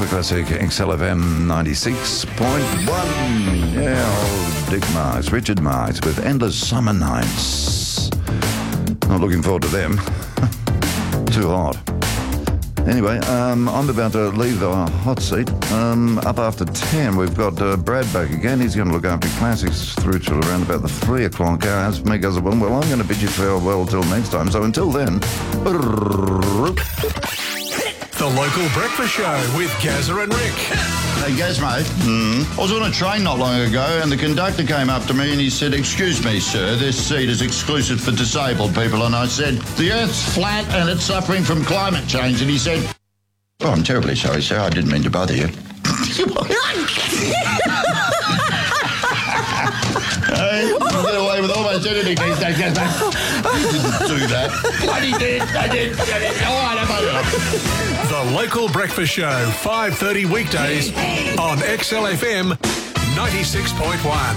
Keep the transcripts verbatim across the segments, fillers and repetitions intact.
Super Classic X L F M ninety-six point one. Yeah, old Dick Marks, Richard Marks with Endless Summer Nights. Not looking forward to them. Too hot. Anyway, um, I'm about to leave the hot seat. Um, up after ten, we've got uh, Brad back again. He's going to look after classics through to around about the three o'clock hour. As me goes, well, well, I'm going to bid you farewell till next time. So until then... The Local Breakfast Show with Gazza and Rick. Hey, Gaz, mate. Mm. I was on a train not long ago and the conductor came up to me and he said, "Excuse me, sir, this seat is exclusive for disabled people." And I said, "The Earth's flat and it's suffering from climate change." And he said, "Oh, I'm terribly sorry, sir. I didn't mean to bother you." Hey, you get away with almost anything these days, Gaz, mate. You didn't do that. Bloody did. I did. I did. All right, I'm The Local Breakfast Show, five thirty weekdays on X L F M ninety-six point one.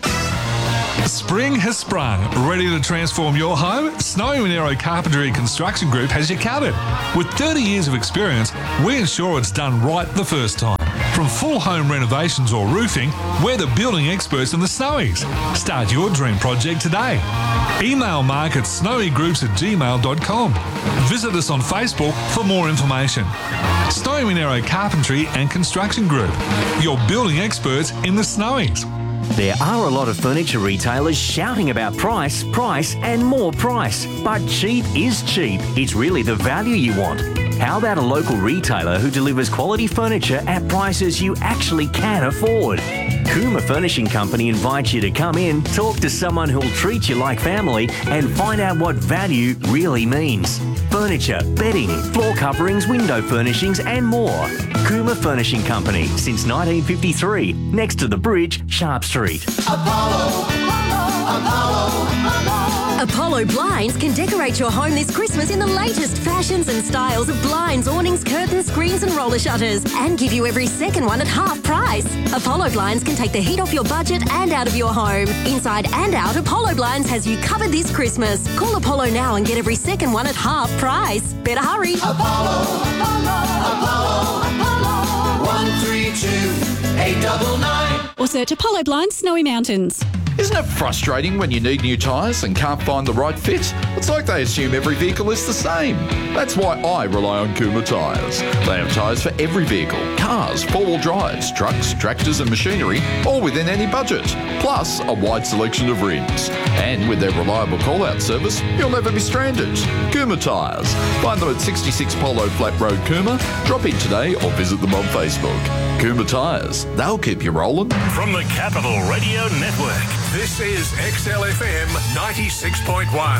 Spring has sprung. Ready to transform your home? Snowy Monero Carpentry and Construction Group has you covered. With thirty years of experience, we ensure it's done right the first time. From full home renovations or roofing, we're the building experts in the Snowies. Start your dream project today. Email mark at snowygroups at gmail dot com. Visit us on Facebook for more information. Snowy Monero Carpentry and Construction Group, your building experts in the Snowies. There are a lot of furniture retailers shouting about price, price and more price. But cheap is cheap. It's really the value you want. How about a local retailer who delivers quality furniture at prices you actually can afford? Kuma Furnishing Company invites you to come in, talk to someone who'll treat you like family and find out what value really means. Furniture, bedding, floor coverings, window furnishings and more. Kuma Furnishing Company since nineteen fifty-three, next to the bridge, Sharp Street. Apollo, Apollo, Apollo, Apollo. Apollo Blinds can decorate your home this Christmas in the latest fashions and styles of blinds, awnings, curtains, screens and roller shutters and give you every second one at half price. Apollo Blinds can take the heat off your budget and out of your home. Inside and out, Apollo Blinds has you covered this Christmas. Call Apollo now and get every second one at half price. Better hurry. Apollo, Apollo, Apollo, Apollo, one three two eight nine nine. Or search Apollo Blinds Snowy Mountains. Isn't it frustrating when you need new tyres and can't find the right fit? It's like they assume every vehicle is the same. That's why I rely on Kuma Tyres. They have tyres for every vehicle, cars, four-wheel drives, trucks, tractors and machinery, all within any budget. Plus, a wide selection of rims. And with their reliable call-out service, you'll never be stranded. Kuma Tyres. Find them at sixty-six Polo Flat Road, Kuma. Drop in today or visit them on Facebook. Kuma Tyres. They'll keep you rolling. From the Capital Radio Network, this is X L F M ninety-six point one.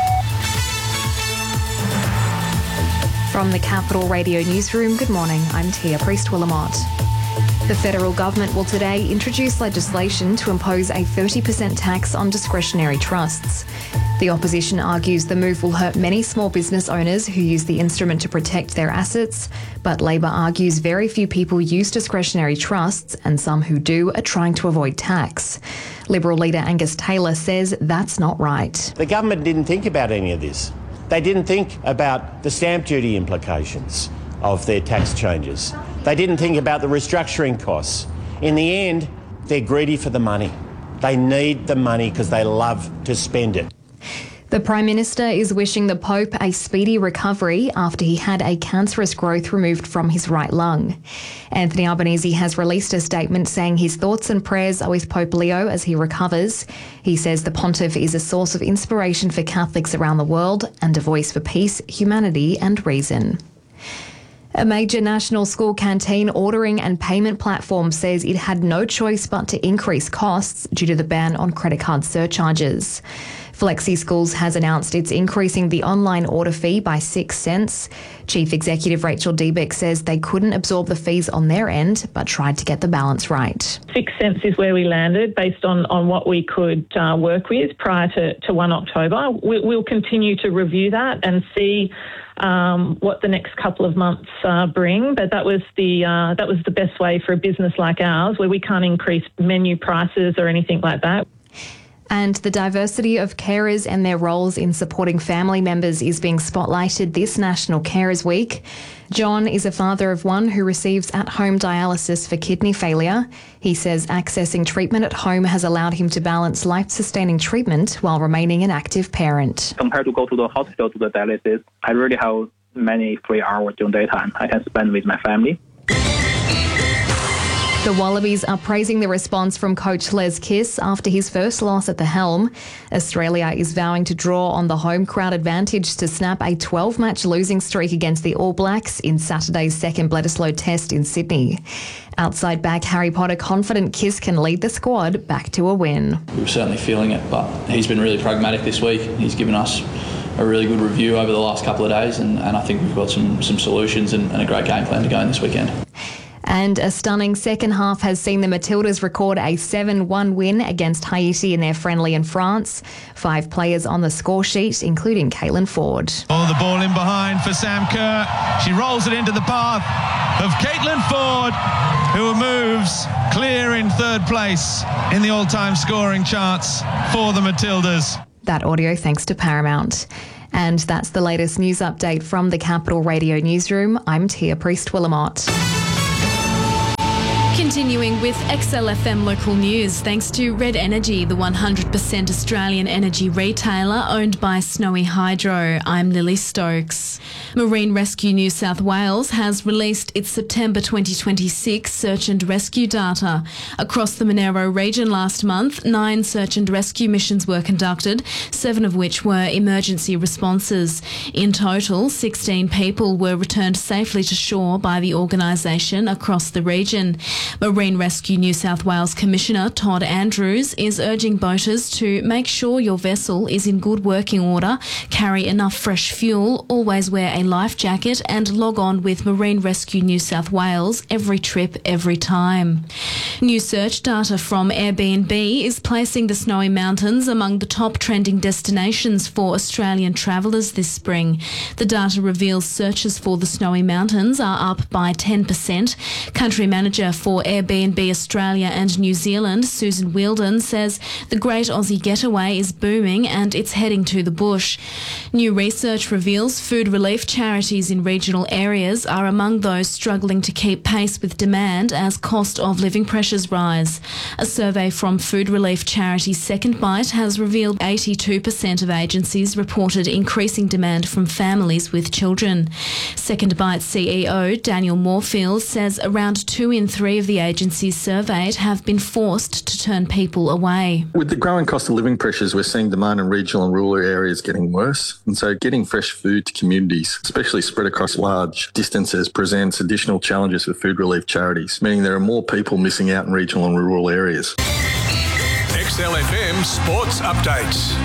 From the Capital Radio Newsroom, good morning. I'm Tia Priest-Willamot. The federal government will today introduce legislation to impose a thirty percent tax on discretionary trusts. The opposition argues the move will hurt many small business owners who use the instrument to protect their assets, but Labor argues very few people use discretionary trusts and some who do are trying to avoid tax. Liberal leader Angus Taylor says that's not right. The government didn't think about any of this. They didn't think about the stamp duty implications of their tax changes. They didn't think about the restructuring costs. In the end, they're greedy for the money. They need the money because they love to spend it. The Prime Minister is wishing the Pope a speedy recovery after he had a cancerous growth removed from his right lung. Anthony Albanese has released a statement saying his thoughts and prayers are with Pope Leo as he recovers. He says the pontiff is a source of inspiration for Catholics around the world and a voice for peace, humanity and reason. A major national school canteen ordering and payment platform says it had no choice but to increase costs due to the ban on credit card surcharges. Flexi Schools has announced it's increasing the online order fee by six cents. Chief Executive Rachel Diebeck says they couldn't absorb the fees on their end, but tried to get the balance right. Six cents is where we landed based on, on what we could uh, work with prior to, to the first of October. We, we'll continue to review that and see um, what the next couple of months uh, bring, but that was the uh, that was the best way for a business like ours, where we can't increase menu prices or anything like that. And the diversity of carers and their roles in supporting family members is being spotlighted this National Carers Week. John is a father of one who receives at-home dialysis for kidney failure. He says accessing treatment at home has allowed him to balance life-sustaining treatment while remaining an active parent. Compared to go to the hospital to the dialysis, I really have many free hours during daytime I can spend with my family. The Wallabies are praising the response from coach Les Kiss after his first loss at the helm. Australia is vowing to draw on the home crowd advantage to snap a twelve-match losing streak against the All Blacks in Saturday's second Bledisloe Test in Sydney. Outside back Harry Potter confident Kiss can lead the squad back to a win. We were certainly feeling it, but he's been really pragmatic this week. He's given us a really good review over the last couple of days, and, and I think we've got some, some solutions and, and a great game plan to go in this weekend. And a stunning second half has seen the Matildas record a seven one win against Haiti in their friendly in France. Five players on the score sheet, including Caitlin Ford. Oh, the ball in behind for Sam Kerr. She rolls it into the path of Caitlin Ford, who moves clear in third place in the all-time scoring charts for the Matildas. That audio thanks to Paramount. And that's the latest news update from the Capital Radio Newsroom. I'm Tia Priest-Willamott. Continuing with X L F M local news, thanks to Red Energy, the one hundred percent Australian energy retailer owned by Snowy Hydro. I'm Lily Stokes. Marine Rescue New South Wales has released its September twenty twenty-six search and rescue data. Across the Monero region last month, nine search and rescue missions were conducted, seven of which were emergency responses. In total, sixteen people were returned safely to shore by the organisation across the region. Marine Rescue New South Wales Commissioner Todd Andrews is urging boaters to make sure your vessel is in good working order, carry enough fresh fuel, always wear a life jacket and log on with Marine Rescue New South Wales every trip, every time. New search data from Airbnb is placing the Snowy Mountains among the top trending destinations for Australian travellers this spring. The data reveals searches for the Snowy Mountains are up by ten percent. Country Manager for Airbnb Australia and New Zealand, Susan Wheeldon, says the Great Aussie Getaway is booming and it's heading to the bush. New research reveals food relief charities in regional areas are among those struggling to keep pace with demand as cost of living pressures rise. A survey from food relief charity Second Bite has revealed eighty-two percent of agencies reported increasing demand from families with children. Second Bite C E O Daniel Moorfield says around two in three of the agencies surveyed have been forced to turn people away. With the growing cost of living pressures, we're seeing demand in regional and rural areas getting worse. And so getting fresh food to communities, especially spread across large distances, presents additional challenges for food relief charities, meaning there are more people missing out in regional and rural areas. X L F M Sports Updates.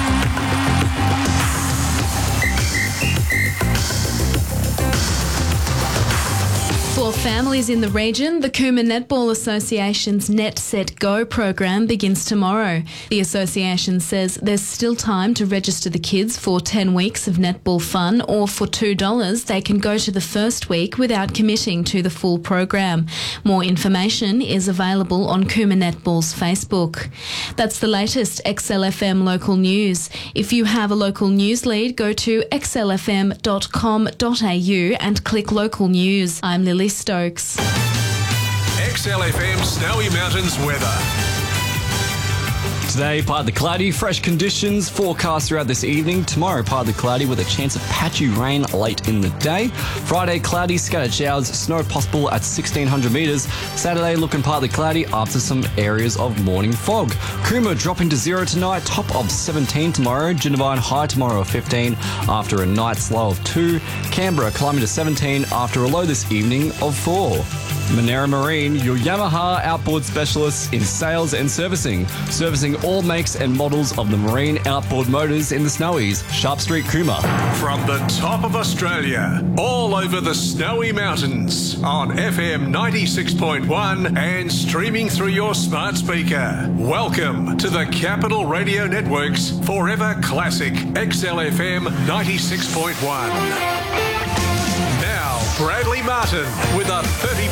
For families in the region, the Cooma Netball Association's Net Set Go program begins tomorrow. The association says there's still time to register the kids for ten weeks of netball fun, or for two dollars they can go to the first week without committing to the full program. More information is available on Cooma Netball's Facebook. That's the latest X L F M local news. If you have a local news lead, go to x l f m dot com dot a u and click local news. I'm Lily Stokes. X L F M Snowy Mountains weather. Today, partly cloudy, fresh conditions forecast throughout this evening. Tomorrow, partly cloudy with a chance of patchy rain late in the day. Friday, cloudy, scattered showers, snow possible at sixteen hundred metres. Saturday, looking partly cloudy after some areas of morning fog. Cooma dropping to zero tonight, top of seventeen tomorrow. Ginavine high tomorrow of fifteen after a night's low of two. Canberra climbing to seventeen after a low this evening of four. Monero Marine, your Yamaha outboard specialists in sales and servicing. Servicing all makes and models of the marine outboard motors in the Snowies. Sharp Street, Cooma. From the top of Australia, all over the Snowy Mountains, on F M ninety-six point one and streaming through your smart speaker. Welcome to the Capital Radio Network's Forever Classic X L F M ninety-six point one. Now, Bradley Martin with a thirty